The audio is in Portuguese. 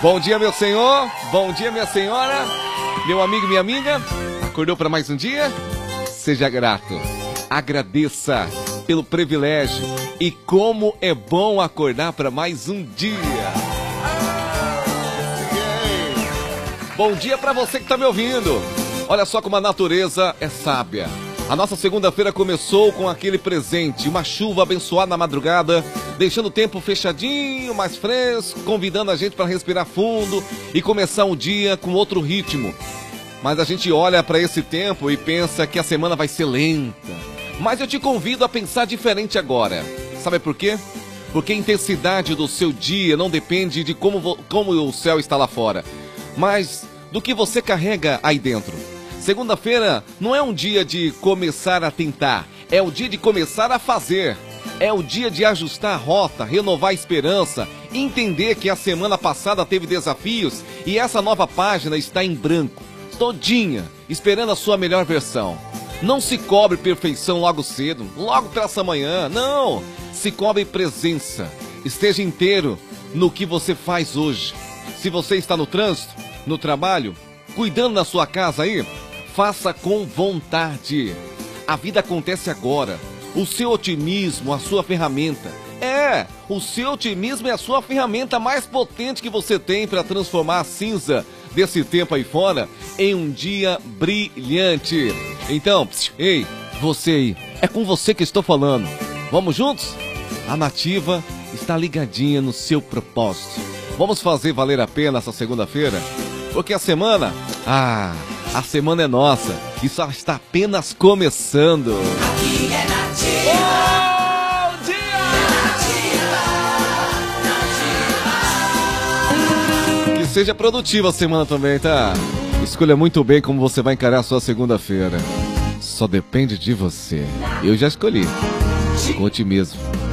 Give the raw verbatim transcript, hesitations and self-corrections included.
Bom dia, meu senhor. Bom dia, minha senhora. Meu amigo e minha amiga. Acordou para mais um dia? Seja grato. Agradeça pelo privilégio. E como é bom acordar para mais um dia. Bom dia para você que está me ouvindo. Olha só como a natureza é sábia. A nossa segunda-feira começou com aquele presente, uma chuva abençoada na madrugada, deixando o tempo fechadinho, mais fresco, convidando a gente para respirar fundo e começar um dia com outro ritmo. Mas a gente olha para esse tempo e pensa que a semana vai ser lenta. Mas eu te convido a pensar diferente agora. Sabe por quê? Porque a intensidade do seu dia não depende de como, como o céu está lá fora, mas do que você carrega aí dentro. Segunda-feira não é um dia de começar a tentar, é o dia de começar a fazer. É o dia de ajustar a rota, renovar a esperança, entender que a semana passada teve desafios e essa nova página está em branco, todinha, esperando a sua melhor versão. Não se cobre perfeição logo cedo, logo pela essa manhã, não. Se cobre presença, esteja inteiro no que você faz hoje. Se você está no trânsito, no trabalho, cuidando da sua casa aí, faça com vontade. A vida acontece agora. O seu otimismo, a sua ferramenta. É, o seu otimismo é a sua ferramenta mais potente que você tem para transformar a cinza desse tempo aí fora em um dia brilhante. Então, psiu, ei, você aí, é com você que estou falando. Vamos juntos? A Nativa está ligadinha no seu propósito. Vamos fazer valer a pena essa segunda-feira? Porque a semana, ah, a semana é nossa e só está apenas começando. Aqui é Nativa. Bom dia! Nativa, Nativa. Que seja produtiva a semana também, tá? Escolha muito bem como você vai encarar a sua segunda-feira. Só depende de você. Eu já escolhi. Com otimismo.